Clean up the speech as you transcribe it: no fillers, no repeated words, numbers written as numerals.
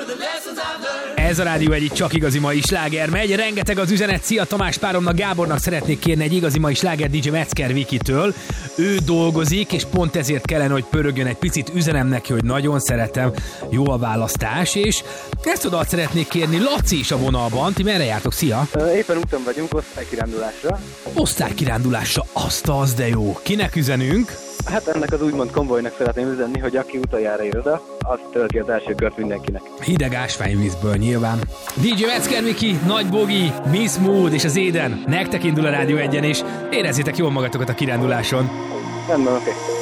Ez a Rádió Egy csak igazi mai sláger megy. Rengeteg az üzenet. Szia Tamás páromnak, Gábornak szeretnék kérni egy igazi mai sláger DJ Metzger Vikitől. Ő dolgozik, és pont ezért kellene, hogy pörögjön egy picit. Üzenem neki, hogy nagyon szeretem, jó a választás, és ezt oda szeretnék kérni. Laci is a vonalban. Ti merre jártok? Szia! Éppen úton vagyunk osztálykirándulásra. Osztálykirándulásra, azt az, de jó. Kinek üzenünk? Hát ennek az úgymond konvojnak szeretném üzenni, hogy aki utoljára ér oda, azt tölti az első kört mindenkinek. Hideg ásványvízből nyilván. DJ Metzger Viki, Nagy Bogi, Miss Mood és az Éden. Nektek indul a Rádió Egyen, és érezzétek jól magatokat a kiránduláson. Rendben, oké.